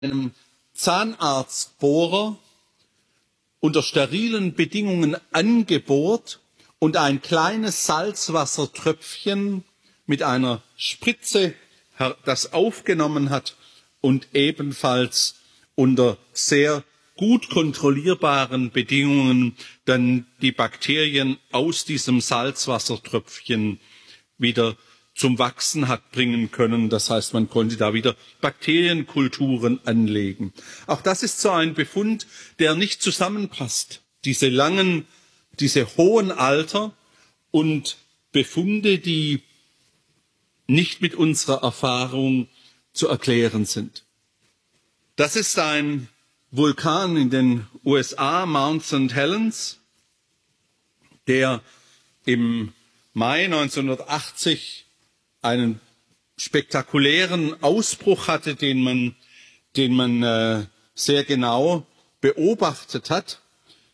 einem Zahnarztbohrer unter sterilen Bedingungen angebohrt und ein kleines Salzwassertröpfchen mit einer Spritze das aufgenommen hat und ebenfalls unter sehr gut kontrollierbaren Bedingungen dann die Bakterien aus diesem Salzwassertröpfchen wieder zum Wachsen hat bringen können. Das heißt, man konnte da wieder Bakterienkulturen anlegen. Auch das ist so ein Befund, der nicht zusammenpasst. Diese hohen Alter und Befunde, die nicht mit unserer Erfahrung zu erklären sind. Das ist ein Vulkan in den USA, Mount St. Helens, der im Mai 1980 einen spektakulären Ausbruch hatte, den man sehr genau beobachtet hat.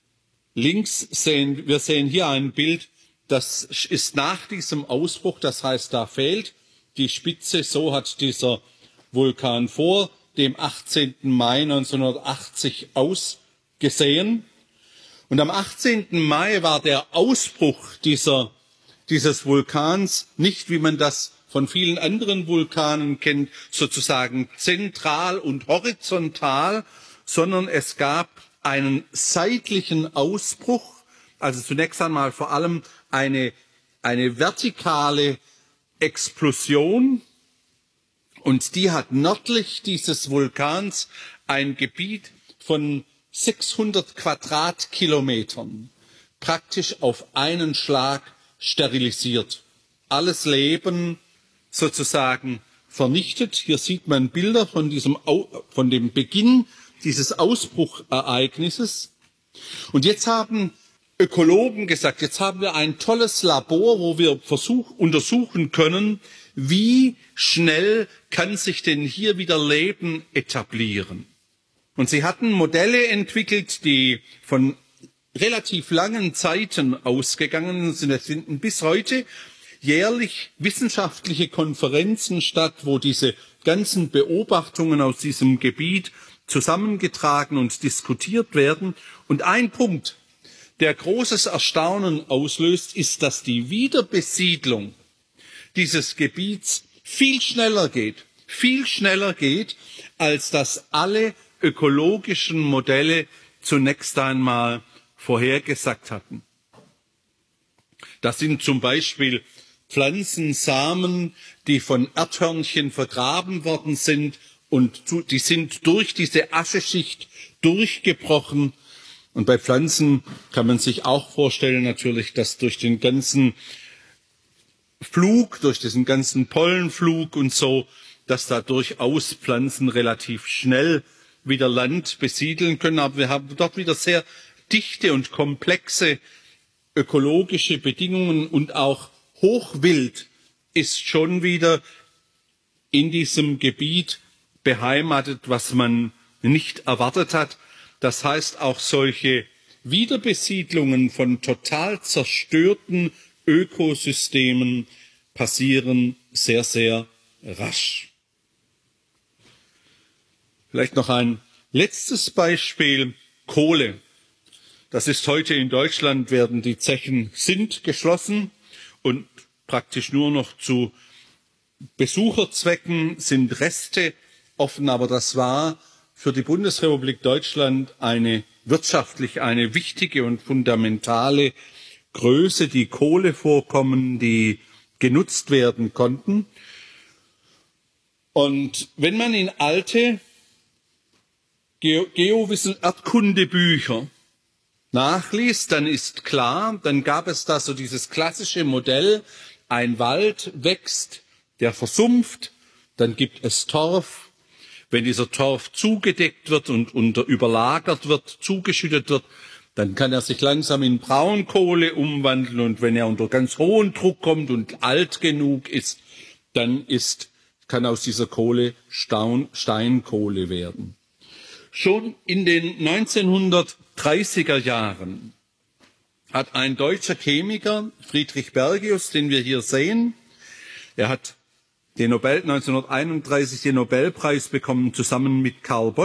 Wir sehen hier ein Bild, das ist nach diesem Ausbruch, das heißt, da fehlt die Spitze. So hat dieser Vulkan vor dem 18. Mai 1980 ausgesehen. Und am 18. Mai war der Ausbruch dieses Vulkans nicht, wie man das von vielen anderen Vulkanen kennt, sozusagen zentral und horizontal, sondern es gab einen seitlichen Ausbruch, also zunächst einmal vor allem eine vertikale Explosion, und die hat nördlich dieses Vulkans ein Gebiet von 600 Quadratkilometern praktisch auf einen Schlag sterilisiert. Alles Leben sozusagen vernichtet. Hier sieht man Bilder von dem Beginn dieses Ausbruchereignisses. Und jetzt haben Ökologen gesagt, jetzt haben wir ein tolles Labor, wo wir untersuchen können, wie schnell kann sich denn hier wieder Leben etablieren. Und sie hatten Modelle entwickelt, die von relativ langen Zeiten ausgegangen sind. Es finden bis heute jährlich wissenschaftliche Konferenzen statt, wo diese ganzen Beobachtungen aus diesem Gebiet zusammengetragen und diskutiert werden. Und ein Punkt, der großes Erstaunen auslöst, ist, dass die Wiederbesiedlung dieses Gebiets viel schneller geht, als das alle ökologischen Modelle zunächst einmal vorhergesagt hatten. Das sind zum Beispiel Pflanzensamen, die von Erdhörnchen vergraben worden sind, und die sind durch diese Ascheschicht durchgebrochen. Und bei Pflanzen kann man sich auch vorstellen natürlich, dass durch den ganzen Flug, durch diesen ganzen Pollenflug und so, dass da durchaus Pflanzen relativ schnell wieder Land besiedeln können. Aber wir haben dort wieder sehr dichte und komplexe ökologische Bedingungen, und auch Hochwild ist schon wieder in diesem Gebiet beheimatet, was man nicht erwartet hat. Das heißt, auch solche Wiederbesiedlungen von total zerstörten Ökosystemen passieren sehr, sehr rasch. Vielleicht noch ein letztes Beispiel: Kohle. Das ist heute in Deutschland, werden die Zechen geschlossen und praktisch nur noch zu Besucherzwecken sind Reste offen. Aber das war für die Bundesrepublik Deutschland wirtschaftlich eine wichtige und fundamentale Größe, die Kohlevorkommen, die genutzt werden konnten. Und wenn man in alte Erdkundebücher nachliest, dann ist klar, dann gab es da so dieses klassische Modell: ein Wald wächst, der versumpft, dann gibt es Torf. Wenn dieser Torf zugedeckt wird und überlagert wird, zugeschüttet wird, dann kann er sich langsam in Braunkohle umwandeln, und wenn er unter ganz hohen Druck kommt und alt genug ist, dann kann aus dieser Kohle Steinkohle werden. Schon in den 1930er Jahren hat ein deutscher Chemiker, Friedrich Bergius, den wir hier sehen, er hat 1931 den Nobelpreis bekommen, zusammen mit Karl